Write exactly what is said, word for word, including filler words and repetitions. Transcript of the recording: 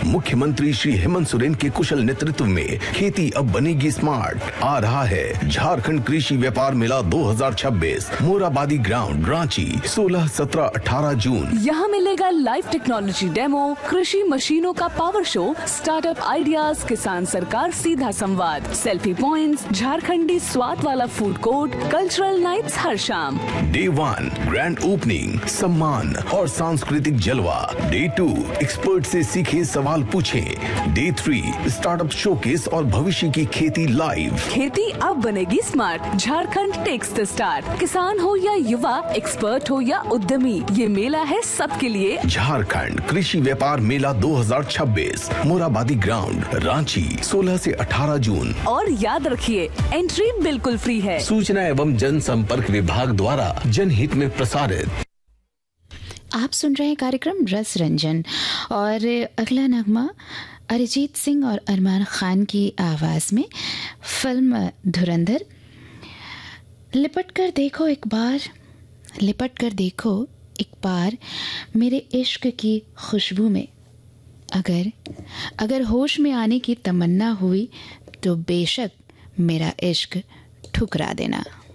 मुख्यमंत्री श्री हेमंत सोरेन के कुशल नेतृत्व में खेती अब बनेगी स्मार्ट। आ रहा है झारखंड कृषि व्यापार मेला दो हज़ार छब्बीस, मोराबादी ग्राउंड, रांची, सोलह, सत्रह, अठारह जून। यहाँ मिलेगा लाइव टेक्नोलॉजी डेमो, कृषि मशीनों का पावर शो, स्टार्टअप आइडियाज, किसान सरकार सीधा संवाद, सेल्फी पॉइंट्स, झारखंडी स्वाद वाला फूड कोर्ट, कल्चरल नाइट्स हर शाम। डे वन ग्रैंड ओपनिंग, सम्मान और सांस्कृतिक जलवा। डे टू एक्सपर्ट से सीखे, सवाल पूछें। डे थ्री स्टार्टअप शोकेस और भविष्य की खेती लाइव। खेती अब बनेगी smart, Jharkhand takes the start. किसान हो या युवा, एक्सपर्ट हो या उद्यमी, ये मेला है सबके लिए। झारखंड कृषि व्यापार मेला दो हज़ार छब्बीस, मोराबादी ग्राउंड, रांची, सोलह से अठारह जून। और याद रखिए, एंट्री बिल्कुल फ्री है। सूचना एवं जनसंपर्क विभाग द्वारा जनहित में प्रसारित। आप सुन रहे हैं कार्यक्रम रस रंजन और अगला नगमा अरिजीत सिंह और अरमान खान की आवाज़ में, फिल्म धुरंधर। लिपट कर देखो एक बार, लिपट कर देखो एक बार मेरे इश्क की खुशबू में। अगर अगर होश में आने की तमन्ना हुई तो बेशक मेरा इश्क ठुकरा देना।